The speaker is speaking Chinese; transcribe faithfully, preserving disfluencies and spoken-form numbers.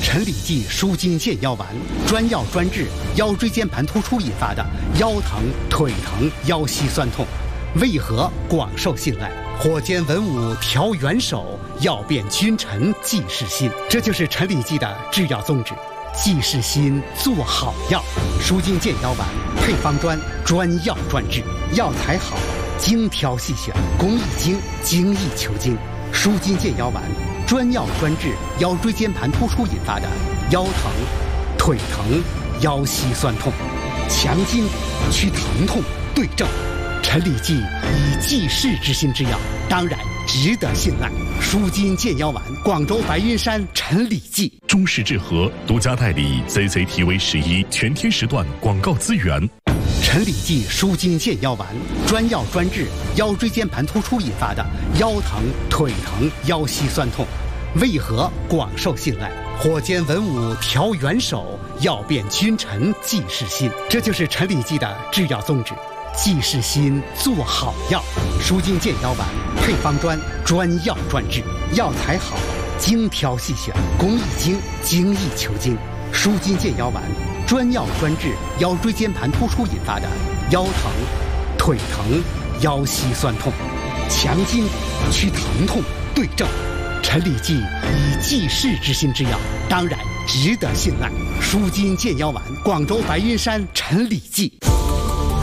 陈李济舒筋健腰丸，专药专治腰椎间盘突出引发的腰疼、腿疼、腰膝酸痛，为何广受信赖？火尖文武调元首，药变君臣济世心。这就是陈李济的制药宗旨。济世心，做好药。舒筋健腰丸配方专，专药专治，药材好，精挑细选，工益精，精益求精。舒筋健腰丸专药专治腰椎间盘突出引发的腰疼、腿疼、腰膝酸痛，强筋去疼痛，对症。陈李济以济世之心之药，当然值得信赖。舒筋健腰丸，广州白云山陈李济。 中式制和独家代理 C C T V 十一全天时段广告资源。 陈李济舒筋健腰丸，专药专治腰椎间盘突出引发的腰疼、腿疼、腰膝酸痛，为何广受信赖？火尖文武调元首，药变君臣济世心。这就是陈李济的制药宗旨。济世心，做好药。舒筋健腰丸配方专，专药专治，药材好，精挑细选，工益精，精益求精。舒筋健腰丸专药专治腰椎间盘突出引发的腰疼、腿疼、腰膝酸痛，强筋去疼痛，对症。陈李济以济世之心之药，当然值得信赖。舒筋健腰丸，广州白云山陈李济。